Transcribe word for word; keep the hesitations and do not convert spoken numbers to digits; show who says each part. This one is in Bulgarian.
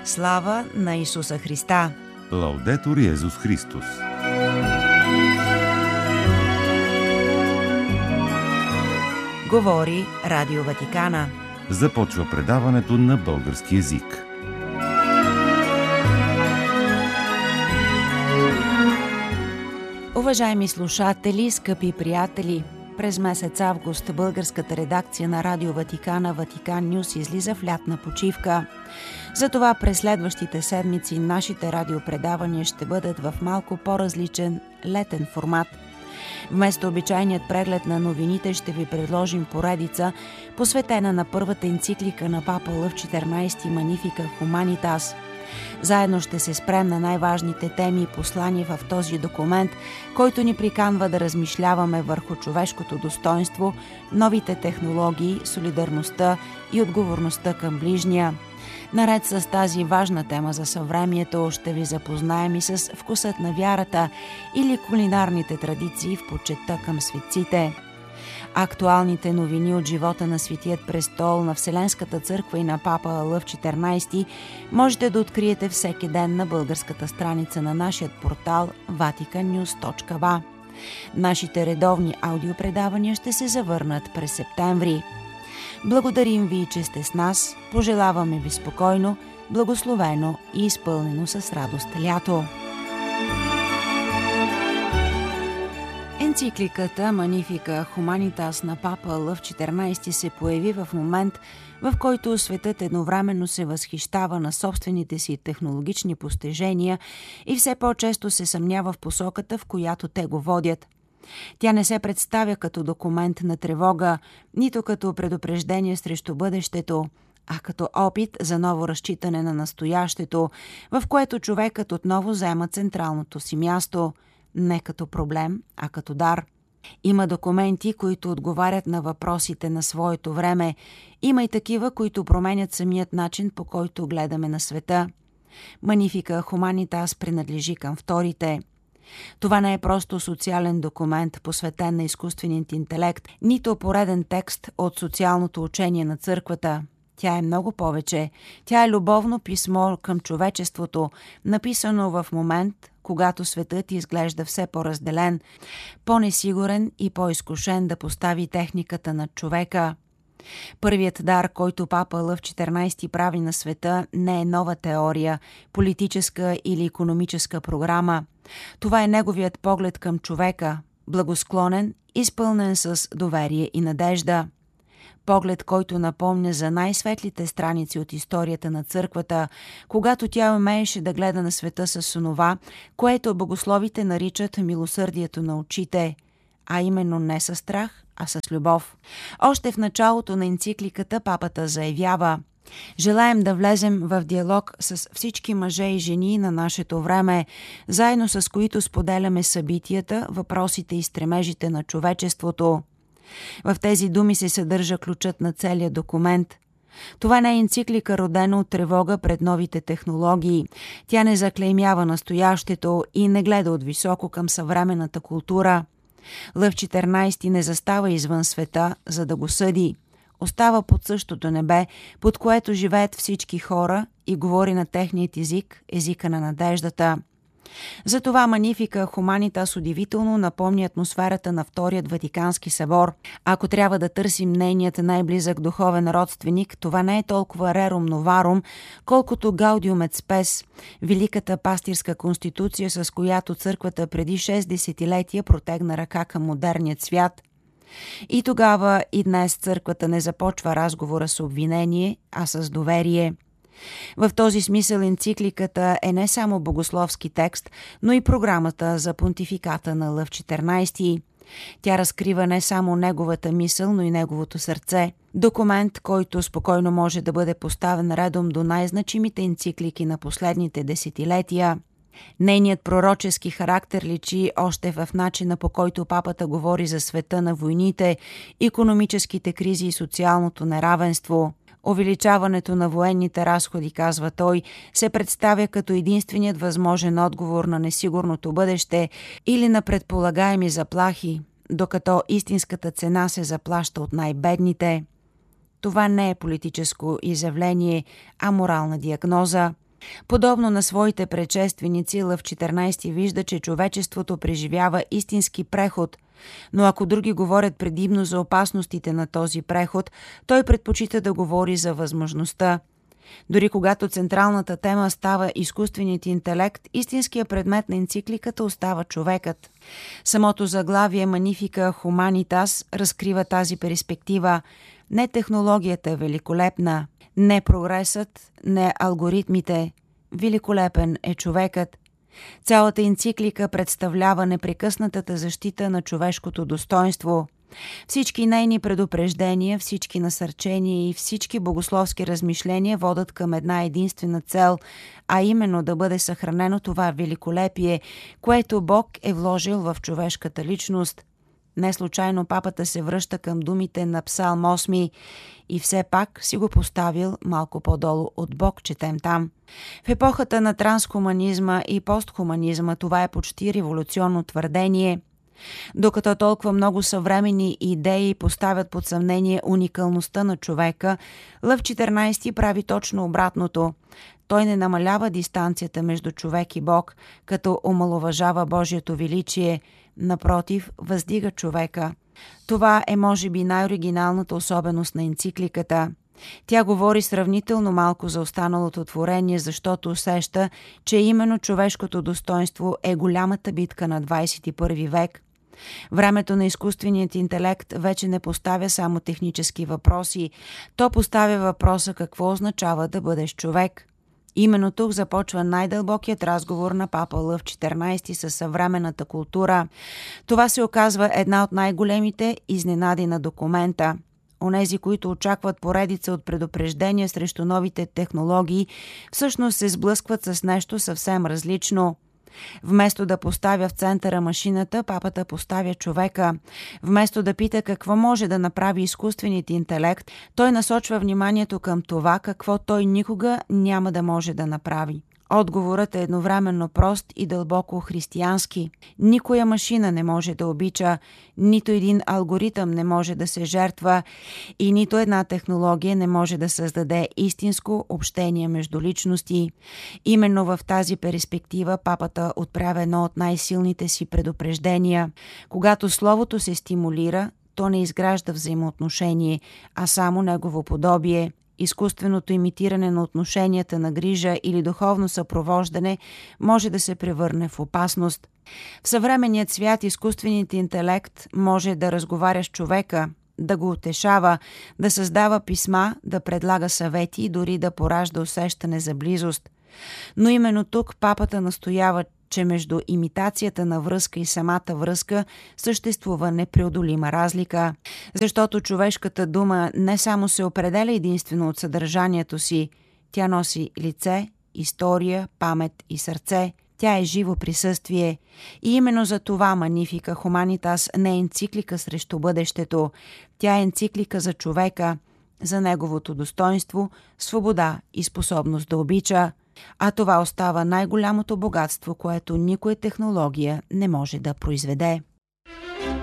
Speaker 1: Слава на Исуса Христа!
Speaker 2: Лаудетур Йезус Христос!
Speaker 1: Говори Радио Ватикана.
Speaker 2: Започва предаването на български език.
Speaker 1: Уважаеми слушатели, скъпи приятели! През месец август българската редакция на Радио Ватикана Ватикан Нюс излиза в лятна почивка. Затова през следващите седмици нашите радиопредавания ще бъдат в малко по-различен летен формат. Вместо обичайният преглед на новините ще ви предложим поредица, посветена на първата енциклика на папа Лъв четиринайсети Magnificat Humanitas. Заедно ще се спрем на най-важните теми и послания в този документ, който ни приканва да размишляваме върху човешкото достоинство, новите технологии, солидарността и отговорността към ближния. Наред с тази важна тема за съвремието ще ви запознаем и с вкусът на вярата или кулинарните традиции в почитта към светците. Актуалните новини от живота на Светият престол, на Вселенската църква и на папа Лъв четиринайсети можете да откриете всеки ден на българската страница на нашия портал ватикан нюс точка ви. Нашите редовни аудиопредавания ще се завърнат през септември. Благодарим ви, че сте с нас. Пожелаваме ви спокойно, благословено и изпълнено с радост лято. Енцикликата Magnificat Humanitas на папа Лъв четиринайсети се появи в момент, в който светът едновременно се възхищава на собствените си технологични постижения и все по-често се съмнява в посоката, в която те го водят. Тя не се представя като документ на тревога, нито като предупреждение срещу бъдещето, а като опит за ново разчитане на настоящето, в което човекът отново заема централното си място, не като проблем, а като дар. Има документи, които отговарят на въпросите на своето време. Има и такива, които променят самият начин, по който гледаме на света. Magnificat Humanitas принадлежи към вторите. Това не е просто социален документ, посветен на изкуственият интелект, нито пореден текст от социалното учение на църквата. Тя е много повече. Тя е любовно писмо към човечеството, написано в момент, когато светът изглежда все по-разделен, по-несигурен и по-изкушен да постави техниката над човека. Първият дар, който папа Лъв четиринайсети прави на света, не е нова теория, политическа или икономическа програма. Това е неговият поглед към човека, благосклонен, изпълнен с доверие и надежда. Поглед, който напомня за най-светлите страници от историята на църквата, когато тя умееше да гледа на света с онова, което богословите наричат милосърдието на очите, а именно не със страх, а с любов. Още в началото на енцикликата папата заявява: желаем да влезем в диалог с всички мъже и жени на нашето време, заедно с които споделяме събитията, въпросите и стремежите на човечеството. В тези думи се съдържа ключът на целия документ. Това не е енциклика, родена от тревога пред новите технологии. Тя не заклеймява настоящето и не гледа отвисоко към съвременната култура. Лъв четиринайсети не застава извън света, за да го съди. Остава под същото небе, под което живеят всички хора, и говори на техният език, езика на надеждата. Затова Magnificat Humanitas удивително напомни атмосферата на Вторият Ватикански събор. Ако трябва да търсим нейният най-близък духовен родственик, това не е толкова Rerum Novarum, колкото Gaudium et Spes, великата пастирска конституция, с която църквата преди шест десетилетия протегна ръка към модерният свят. И тогава, и днес църквата не започва разговора с обвинение, а с доверие. В този смисъл енцикликата е не само богословски текст, но и програмата за понтификата на Лъв четиринайсети. Тя разкрива не само неговата мисъл, но и неговото сърце. Документ, който спокойно може да бъде поставен редом до най-значимите енциклики на последните десетилетия. Нейният пророчески характер личи още в начина, по който папата говори за света на войните, икономическите кризи и социалното неравенство. Увеличаването на военните разходи, казва той, се представя като единственият възможен отговор на несигурното бъдеще или на предполагаеми заплахи, докато истинската цена се заплаща от най-бедните. Това не е политическо изявление, а морална диагноза. Подобно на своите предшественици, Лъв четиринайсети вижда, че човечеството преживява истински преход, но ако други говорят предимно за опасностите на този преход, той предпочита да говори за възможността. Дори когато централната тема става изкуственият интелект, истинският предмет на енцикликата остава човекът. Самото заглавие Magnifica Humanitas разкрива тази перспектива. Не технологията е великолепна, не прогресът, не алгоритмите. Великолепен е човекът. Цялата енциклика представлява непрекъснатата защита на човешкото достоинство. Всички нейни предупреждения, всички насърчения и всички богословски размишления водят към една единствена цел, а именно да бъде съхранено това великолепие, което Бог е вложил в човешката личност. Не случайно папата се връща към думите на Псалм осми и все пак си го поставил малко по-долу от Бог, четем там. В епохата на трансхуманизма и постхуманизма това е почти революционно твърдение. Докато толкова много съвременни идеи поставят под съмнение уникалността на човека, Лъв четиринайсети прави точно обратното. Той не намалява дистанцията между човек и Бог, като омаловажава Божието величие, напротив, въздига човека. Това е може би най-оригиналната особеност на енцикликата. Тя говори сравнително малко за останалото творение, защото усеща, че именно човешкото достоинство е голямата битка на двайсет и първи век. Времето на изкуственият интелект вече не поставя само технически въпроси, то поставя въпроса какво означава да бъдеш човек. Именно тук започва най-дълбокият разговор на папа Лъв четиринайсети със съвременната култура. Това се оказва една от най-големите изненади на документа. Онези, които очакват поредица от предупреждения срещу новите технологии, всъщност се сблъскват с нещо съвсем различно. Вместо да поставя в центъра машината, папата поставя човека. Вместо да пита какво може да направи изкуственият интелект, той насочва вниманието към това, какво той никога няма да може да направи. Отговорът е едновременно прост и дълбоко християнски. Никоя машина не може да обича, нито един алгоритъм не може да се жертва и нито една технология не може да създаде истинско общение между личности. Именно в тази перспектива папата отправя едно от най-силните си предупреждения. Когато словото се стимулира, то не изгражда взаимоотношение, а само негово подобие. Изкуственото имитиране на отношенията на грижа или духовно съпровождане може да се превърне в опасност. В съвременният свят изкуственият интелект може да разговаря с човека, да го утешава, да създава писма, да предлага съвети и дори да поражда усещане за близост. Но именно тук папата настоява, че между имитацията на връзка и самата връзка съществува непреодолима разлика, защото човешката дума не само се определя единствено от съдържанието си, тя носи лице, история, памет и сърце. Тя е живо присъствие и именно за това Magnifica Humanitas не е енциклика срещу бъдещето, тя е енциклика за човека, за неговото достоинство, свобода и способност да обича. А това остава най-голямото богатство, което никоя технология не може да произведе.